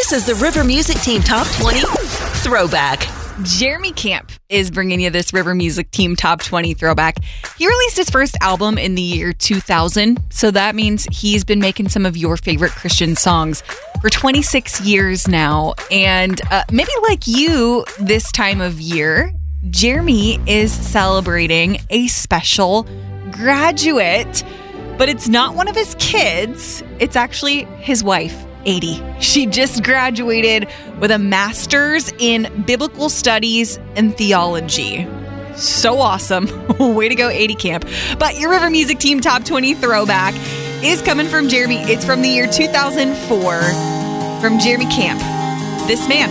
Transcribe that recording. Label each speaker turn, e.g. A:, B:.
A: This is the River Music Team Top 20 Throwback.
B: Jeremy Camp is bringing you this River Music Team Top 20 Throwback. He released his first album in the year 2000, so that means he's been making some of your favorite Christian songs for 26 years now. And maybe like you this time of year, Jeremy is celebrating a special graduate, but it's not one of his kids. It's actually his wife, Adi. She just graduated with a master's in biblical studies and theology. So awesome. Way to go, Adi Camp. But your River Music Team Top 20 Throwback is coming from Jeremy. It's from the year 2004 from Jeremy Camp. This man.